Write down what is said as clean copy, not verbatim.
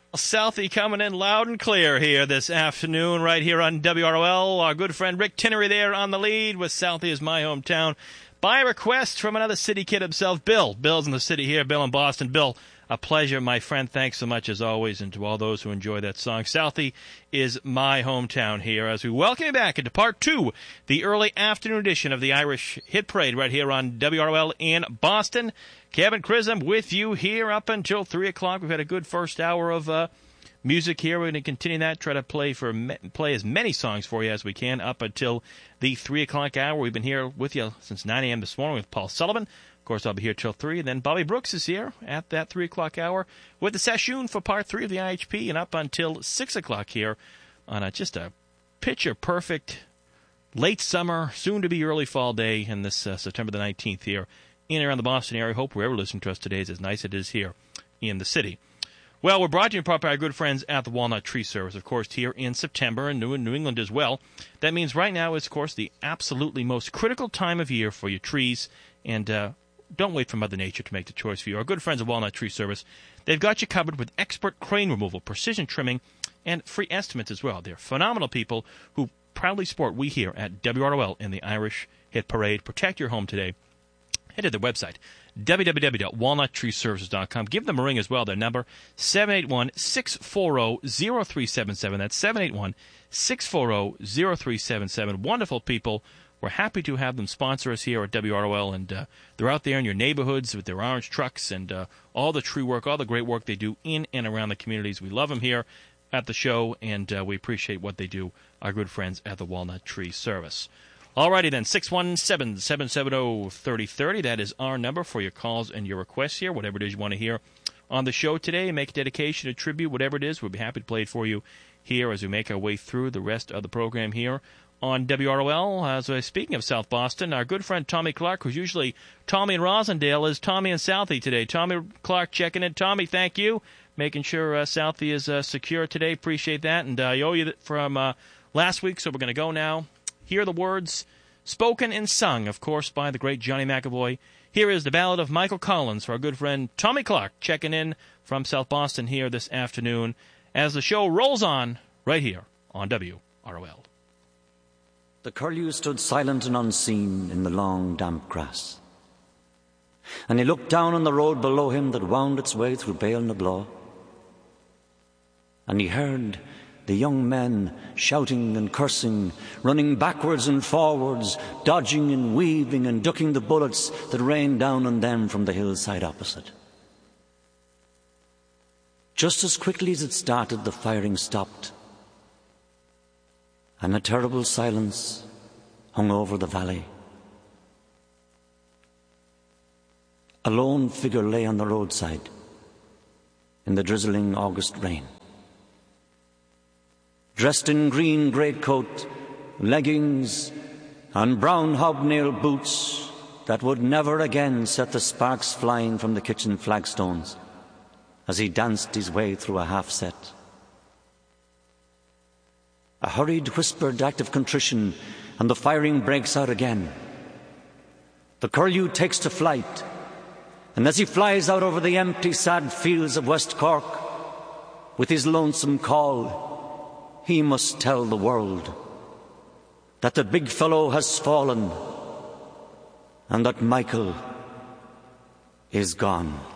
Southie coming in loud and clear here this afternoon, right here on WROL. Our good friend Rick Tinnery there on the lead with Southie is my hometown. By request from another city kid himself, Bill. Bill's in the city here, Bill in Boston. Bill, a pleasure, my friend. Thanks so much as always, and to all those who enjoy that song. Southie is my hometown here as we welcome you back into part two, the early afternoon edition of the Irish Hit Parade right here on WROL in Boston. Kevin Chisholm with you here up until 3 o'clock. We've had a good first hour of music here. We're going to continue that, try to play as many songs for you as we can up until the 3 o'clock hour. We've been here with you since 9 a.m. this morning with Paul Sullivan. Of course, I'll be here till 3. And then Bobby Brooks is here at that 3 o'clock hour with the session for part 3 of the IHP and up until 6 o'clock here on just a picture-perfect late summer, soon-to-be early fall day in this September the 19th here in and around the Boston area. Hope wherever listening to us today is as nice as it is here in the city. Well, we're brought to you in part by our good friends at the Walnut Tree Service, of course, here in September and New England as well. That means right now is, of course, the absolutely most critical time of year for your trees, and don't wait for Mother Nature to make the choice for you. Our good friends at Walnut Tree Service, they've got you covered with expert crane removal, precision trimming, and free estimates as well. They're phenomenal people who proudly support we here at WROL in the Irish Hit Parade. Protect your home today. Head to their website, www.walnuttreeservices.com. Give them a ring as well. Their number, 781-640-0377. That's 781-640-0377. Wonderful people. We're happy to have them sponsor us here at WROL, and they're out there in your neighborhoods with their orange trucks and all the tree work, all the great work they do in and around the communities. We love them here at the show, and we appreciate what they do, our good friends at the Walnut Tree Service. Alrighty then, 617-770-3030. That is our number for your calls and your requests here, whatever it is you want to hear on the show today. Make a dedication, a tribute, whatever it is. We'll be happy to play it for you here as we make our way through the rest of the program here on WROL. Speaking of South Boston, our good friend Tommy Clark, who's usually Tommy in Rosendale, is Tommy in Southie today. Tommy Clark checking in. Tommy, thank you. Making sure Southie is secure today. Appreciate that. And I owe you from last week, so we're going to go now. Hear the words spoken and sung, of course, by the great Johnny McAvoy. Here is the ballad of Michael Collins for our good friend Tommy Clark, checking in from South Boston here this afternoon as the show rolls on right here on WROL. The curlew stood silent and unseen in the long, damp grass. And he looked down on the road below him that wound its way through Bale na Bláth. And he heard the young men shouting and cursing, running backwards and forwards, dodging and weaving and ducking the bullets that rained down on them from the hillside opposite. Just as quickly as it started, the firing stopped, and a terrible silence hung over the valley. A lone figure lay on the roadside in the drizzling August rain. Dressed in green greatcoat, leggings, and brown hobnail boots that would never again set the sparks flying from the kitchen flagstones as he danced his way through a half-set. A hurried, whispered act of contrition, and the firing breaks out again. The curlew takes to flight, and as he flies out over the empty, sad fields of West Cork, with his lonesome call, he must tell the world that the big fellow has fallen and that Michael is gone.